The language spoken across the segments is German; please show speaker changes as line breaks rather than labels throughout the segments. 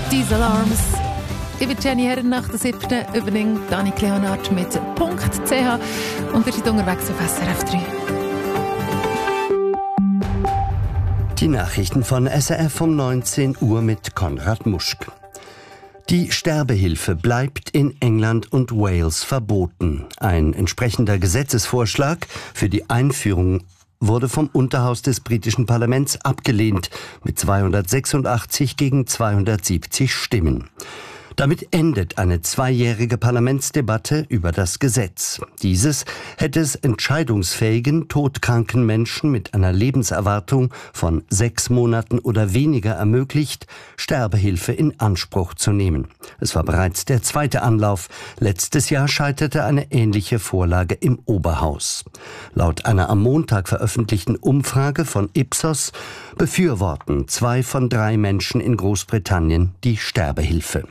These Alarms. Ich bin Jenny Herren nach der 7. übernimmt Annik Leonard mit .ch und ihr seid unterwegs auf SRF 3.
Die Nachrichten von SRF um 19 Uhr mit Konrad Muschk. Die Sterbehilfe bleibt in England und Wales verboten. Ein entsprechender Gesetzesvorschlag für die Einführung wurde vom Unterhaus des britischen Parlaments abgelehnt, mit 286 gegen 270 Stimmen. Damit endet eine 2-jährige Parlamentsdebatte über das Gesetz. Dieses hätte es entscheidungsfähigen, todkranken Menschen mit einer Lebenserwartung von 6 Monaten oder weniger ermöglicht, Sterbehilfe in Anspruch zu nehmen. Es war bereits der 2. Anlauf. Letztes Jahr scheiterte eine ähnliche Vorlage im Oberhaus. Laut einer am Montag veröffentlichten Umfrage von Ipsos befürworten 2 von 3 Menschen in Großbritannien die Sterbehilfe.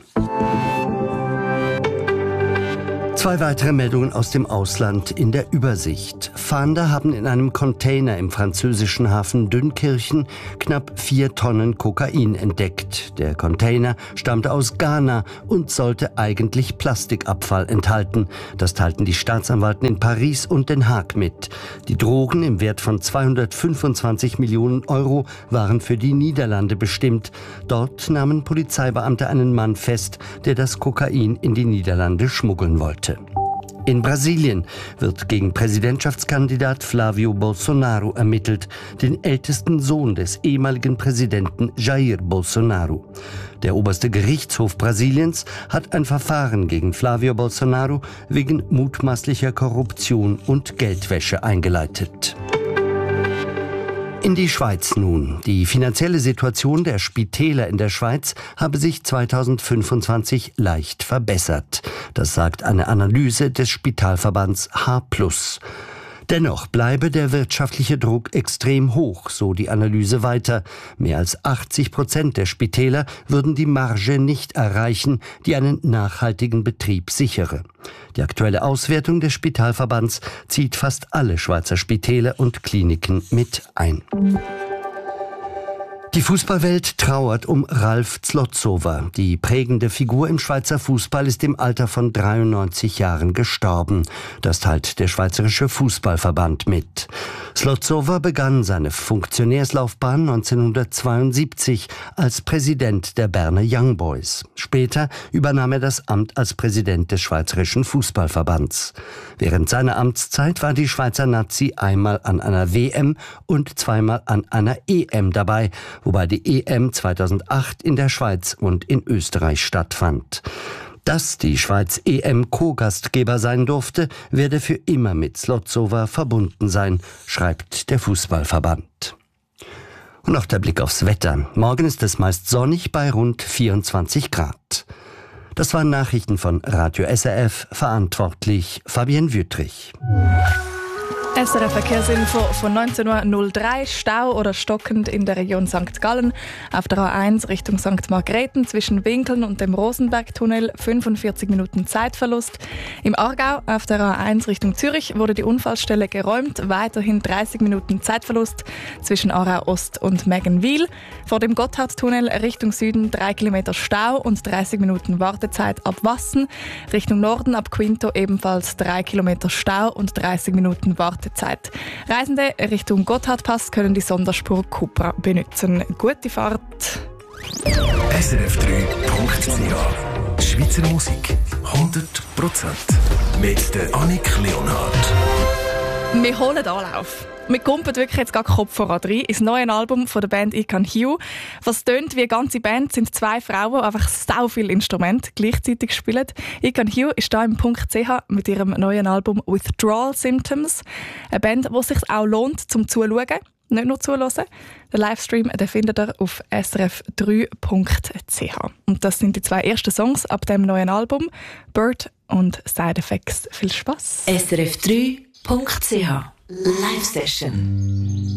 2 weitere Meldungen aus dem Ausland in der Übersicht. Fahnder haben in einem Container im französischen Hafen Dünkirchen knapp 4 Tonnen Kokain entdeckt. Der Container stammte aus Ghana und sollte eigentlich Plastikabfall enthalten. Das teilten die Staatsanwalten in Paris und Den Haag mit. Die Drogen im Wert von 225 Millionen Euro waren für die Niederlande bestimmt. Dort nahmen Polizeibeamte einen Mann fest, der das Kokain in die Niederlande schmuggeln wollte. In Brasilien wird gegen Präsidentschaftskandidat Flávio Bolsonaro ermittelt, den ältesten Sohn des ehemaligen Präsidenten Jair Bolsonaro. Der oberste Gerichtshof Brasiliens hat ein Verfahren gegen Flávio Bolsonaro wegen mutmaßlicher Korruption und Geldwäsche eingeleitet. In die Schweiz nun. Die finanzielle Situation der Spitäler in der Schweiz habe sich 2025 leicht verbessert. Das sagt eine Analyse des Spitalverbands H+. Dennoch bleibe der wirtschaftliche Druck extrem hoch, so die Analyse weiter. Mehr als 80% der Spitäler würden die Marge nicht erreichen, die einen nachhaltigen Betrieb sichere. Die aktuelle Auswertung des Spitalverbands zieht fast alle Schweizer Spitäler und Kliniken mit ein. Die Fußballwelt trauert um Ralf Zlotzowa. Die prägende Figur im Schweizer Fußball ist im Alter von 93 Jahren gestorben. Das teilt der Schweizerische Fußballverband mit. Zlotzowa begann seine Funktionärslaufbahn 1972 als Präsident der Berner Young Boys. Später übernahm er das Amt als Präsident des Schweizerischen Fußballverbands. Während seiner Amtszeit war die Schweizer Nazi einmal an einer WM und zweimal an einer EM dabei, wobei die EM 2008 in der Schweiz und in Österreich stattfand. Dass die Schweiz EM-Co-Gastgeber sein durfte, werde für immer mit Zlotzowa verbunden sein, schreibt der Fußballverband. Und noch der Blick aufs Wetter. Morgen ist es meist sonnig bei rund 24 Grad. Das waren Nachrichten von Radio SRF, verantwortlich Fabienne Wüttrich.
SRF Verkehrsinfo von 19.03 Uhr. Stau oder stockend in der Region St. Gallen. Auf der A1 Richtung St. Margrethen zwischen Winkeln und dem Rosenbergtunnel 45 Minuten Zeitverlust. Im Aargau auf der A1 Richtung Zürich wurde die Unfallstelle geräumt. Weiterhin 30 Minuten Zeitverlust zwischen Aarau Ost und Meggenwil. Vor dem Gotthardtunnel Richtung Süden 3 Kilometer Stau und 30 Minuten Wartezeit ab Wassen. Richtung Norden ab Quinto ebenfalls 3 Kilometer Stau und 30 Minuten Wartezeit. Reisende Richtung Gotthardpass können die Sonderspur Cupra benutzen. Gute Fahrt!
SRF3.ch Schweizer Musik 100% mit der Annik Leonard.
Wir holen Anlauf. Wir kumpen wirklich jetzt gar Kopf voran rein ins neue Album von der Band I Can Hew. Was tönt wie eine ganze Band, sind 2 Frauen, die einfach sau viele Instrumente gleichzeitig spielen. I Can Hew ist hier im .ch mit ihrem neuen Album Withdrawal Symptoms. Eine Band, die es sich auch lohnt zum Zuschauen, nicht nur zuhören. Den Livestream den findet ihr auf srf3.ch. Und das sind die 2 ersten Songs ab dem neuen Album, Bird und Side Effects. Viel Spaß!
srf3.ch Live Session.